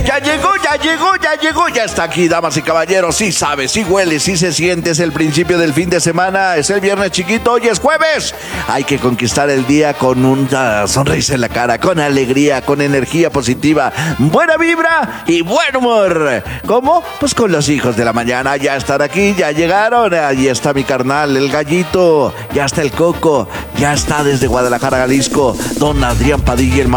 Ya está aquí, damas y caballeros. Sí sabe, sí huele, sí se siente. Es el principio del fin de semana. Es el viernes chiquito, hoy es jueves. Hay que conquistar el día con una sonrisa en la cara, con alegría, con energía positiva, buena vibra y buen humor. ¿Cómo? Pues con los hijos de la mañana. Ya están aquí, ya llegaron. Ahí está mi carnal, el gallito. Ya está el Coco. Ya está desde Guadalajara, Jalisco, don Adrián Padilla, el